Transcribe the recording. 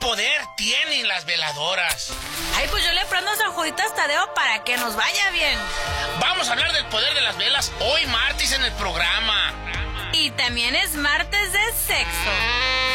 poder tienen las veladoras? Ay, pues yo le prendo San Juditas Tadeo para que nos vaya bien. Vamos a hablar del poder de las velas hoy martes en el programa. Y también es martes de sexo.